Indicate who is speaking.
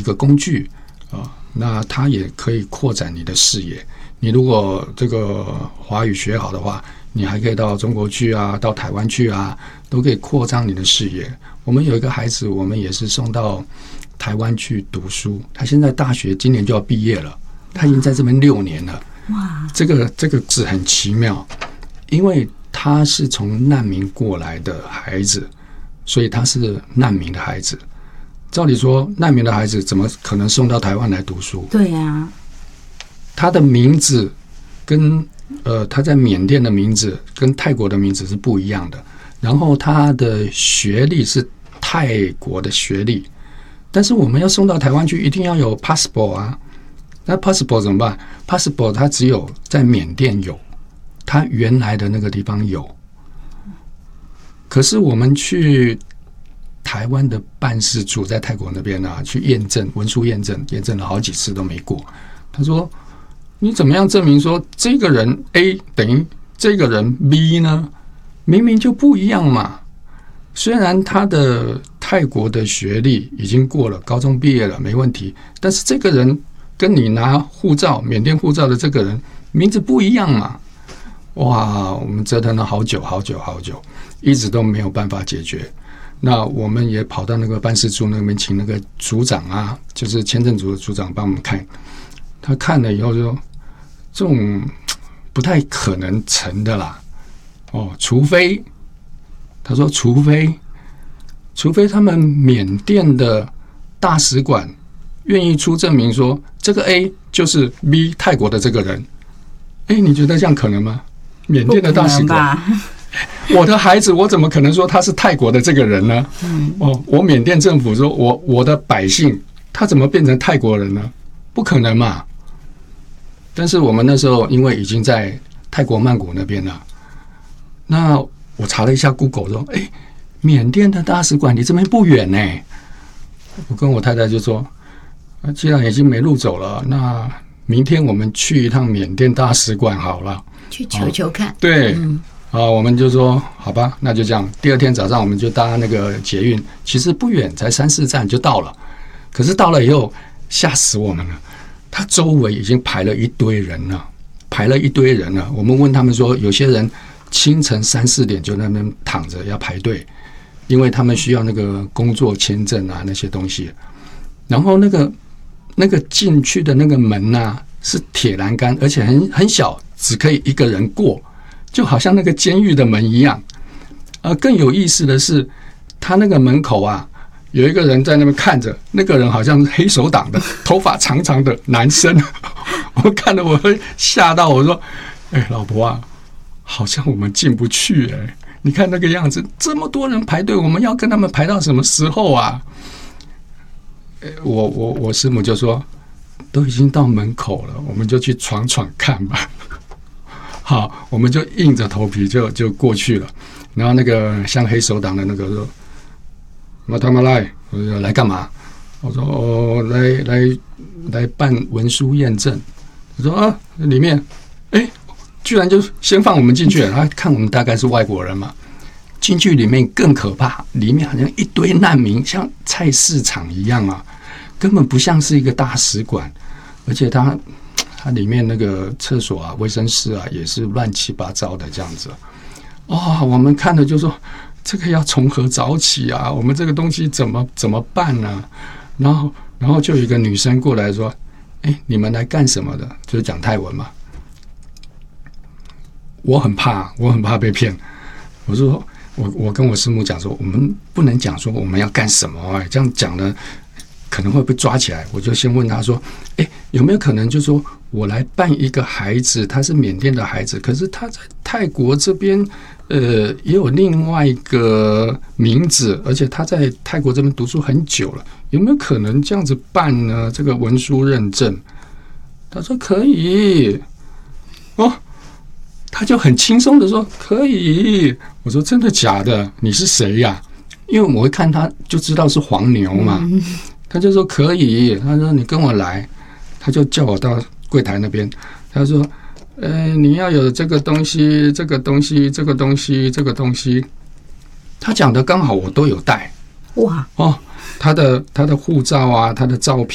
Speaker 1: 个工具那它也可以扩展你的视野。你如果这个华语学好的话，你还可以到中国去啊，到台湾去啊，都可以扩张你的视野。我们有一个孩子，我们也是送到台湾去读书，他现在大学今年就要毕业了，他已经在这边6年了。哇，这个是很奇妙，因为他是从难民过来的孩子，所以他是难民的孩子。照理说，难民的孩子怎么可能送到台湾来读书？
Speaker 2: 对呀，
Speaker 1: 他的名字跟他在缅甸的名字跟泰国的名字是不一样的，然后他的学历是泰国的学历，但是我们要送到台湾去，一定要有 passport 啊。那 passport 怎么办？ passport 它只有在缅甸有，它原来的那个地方有。可是我们去台湾的办事处在泰国那边啊，去验证文书验证了好几次都没过。他说你怎么样证明说这个人 A 等于这个人 B 呢？明明就不一样嘛。虽然他的泰国的学历已经过了，高中毕业了没问题，但是这个人跟你拿护照缅甸护照的这个人名字不一样嘛。哇，我们折腾了好久，一直都没有办法解决。那我们也跑到那个办事处那边，请那个组长啊，就是签证组的组长帮我们看。他看了以后就说，这种不太可能成的啦。除非他们缅甸的大使馆愿意出证明说这个 A 就是 B 泰国的这个人。你觉得这样可能吗？缅甸的大使馆，我的孩子我怎么可能说他是泰国的这个人呢？我缅甸政府说我的百姓他怎么变成泰国人呢？不可能嘛。但是我们那时候因为已经在泰国曼谷那边了，那我查了一下 Google 说缅甸的大使馆离这边不远呢。我跟我太太就说既然已经没路走了，那明天我们去一趟缅甸大使馆好了，
Speaker 2: 去求求看。
Speaker 1: 对，我们就说好吧，那就这样。第二天早上我们就搭那个捷运，其实不远，才3-4站就到了。可是到了以后吓死我们了，他周围已经排了一堆人了。我们问他们说，有些人清晨3-4点就在那边躺着要排队，因为他们需要那个工作签证啊那些东西。然后那个进去的那个门啊是铁栏杆，而且很小，只可以一个人过，就好像那个监狱的门一样。更有意思的是，他那个门口啊有一个人在那边看着，那个人好像是黑手党的，头发长长的男生。我看了我会吓到，我说老婆啊，好像我们进不去你看那个样子，这么多人排队，我们要跟他们排到什么时候啊？我师母就说都已经到门口了，我们就去闯闯看吧。好，我们就硬着头皮就过去了。然后那个像黑手党的那个说马他妈来，我说来干嘛？我说来办文书验证。我说里面居然就先放我们进去了。他看我们大概是外国人嘛，进去里面更可怕，里面好像一堆难民，像菜市场一样啊，根本不像是一个大使馆。而且它里面那个厕所啊、卫生室啊也是乱七八糟的这样子。我们看了就说这个要从何找起啊？我们这个东西怎么办呢？然后就有一个女生过来说：“你们来干什么的？”就是讲泰文嘛。我很怕被骗。我说我跟我师母讲说，我们不能讲说我们要干什么这样讲呢可能会被抓起来。我就先问他说有没有可能就是说我来办一个孩子，他是缅甸的孩子，可是他在泰国这边也有另外一个名字，而且他在泰国这边读书很久了，有没有可能这样子办呢？这个文书认证。他说可以。他就很轻松的说可以。我说真的假的？你是谁呀？因为我会看他就知道是黄牛嘛。他就说可以。他说你跟我来。他就叫我到柜台那边。他说你要有这个东西这个东西这个东西这个东西。他讲的刚好我都有带。
Speaker 2: 哇。
Speaker 1: 他的护照啊，他的照片